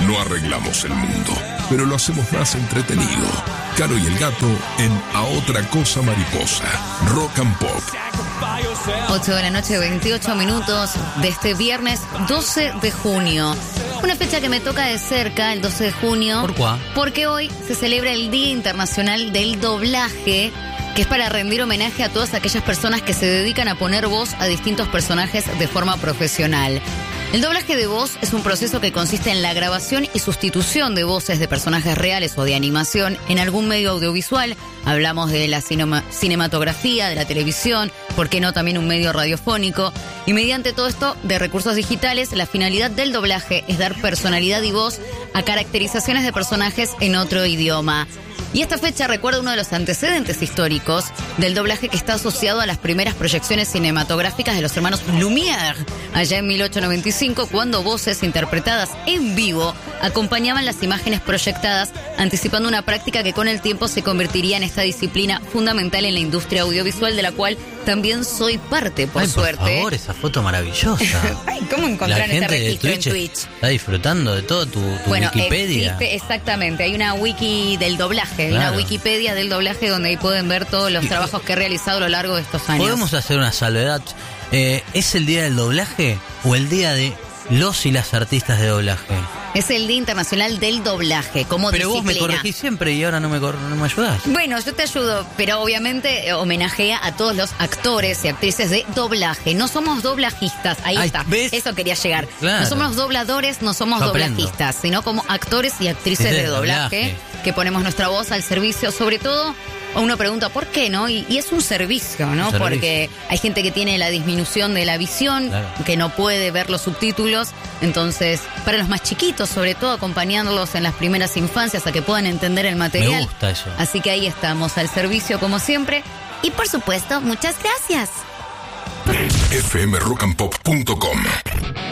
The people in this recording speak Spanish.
No arreglamos el mundo, pero lo hacemos más entretenido. Caro y el Gato en A Otra Cosa Mariposa. Rock and Pop. 8 de la noche, 28 minutos de este viernes 12 de junio. Una fecha que me toca de cerca, el 12 de junio. ¿Por qué? Porque hoy se celebra el Día Internacional del Doblaje, que es para rendir homenaje a todas aquellas personas que se dedican a poner voz a distintos personajes de forma profesional. El doblaje de voz es un proceso que consiste en la grabación y sustitución de voces de personajes reales o de animación en algún medio audiovisual. Hablamos de la cinematografía, de la televisión, ¿por qué no también un medio radiofónico? Y mediante todo esto de recursos digitales, la finalidad del doblaje es dar personalidad y voz a caracterizaciones de personajes en otro idioma. Y esta fecha recuerda uno de los antecedentes históricos del doblaje que está asociado a las primeras proyecciones cinematográficas de los hermanos Lumière, allá en 1895, cuando voces interpretadas en vivo acompañaban las imágenes proyectadas, anticipando una práctica que con el tiempo se convertiría en esta disciplina fundamental en la industria audiovisual, de la cual también soy parte, por suerte. Por favor, esa foto maravillosa. Ay, ¿cómo encontrar ese registro en Twitch? Está disfrutando de todo tu Wikipedia. Existe, exactamente, hay una wiki del doblaje, hay una Wikipedia del doblaje donde ahí pueden ver todos los trabajos que he realizado a lo largo de estos años. ¿Podemos hacer una salvedad? ¿Es el día del doblaje o el día de los y las artistas de doblaje? Es el Día Internacional del Doblaje, como pero disciplina. Vos me corregís siempre y ahora no me ayudás. Bueno, yo te ayudo, pero obviamente homenajea a todos los actores y actrices de doblaje. No somos doblajistas, ahí está. ¿Ves? Eso quería llegar. Claro. No somos dobladores, no somos doblajistas, sino como actores y actrices de doblaje que ponemos nuestra voz al servicio, sobre todo. Uno pregunta por qué, ¿no? Y es un servicio, ¿no? Porque hay gente que tiene la disminución de la visión, que no puede ver los subtítulos. Entonces, para los más chiquitos, sobre todo, acompañándolos en las primeras infancias a que puedan entender el material. Me gusta eso. Así que ahí estamos, al servicio como siempre. Y por supuesto, muchas gracias. fmrockandpop.com